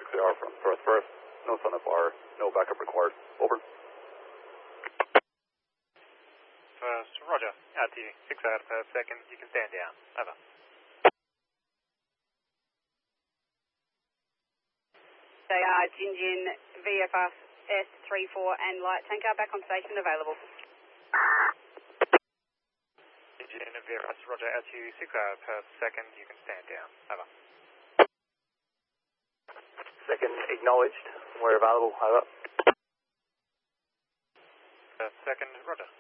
XAR from Perth First. No sun up R, no backup required. Over. First, roger. Altitude 6 hours per second. You can stand down. Over. They are Jinjin, VFR S34 and light tanker back on station available. Jinjin, VFR, roger. Altitude 6 hours per second. You can stand down. Over. Second acknowledged. We're available. Over. Second, roger.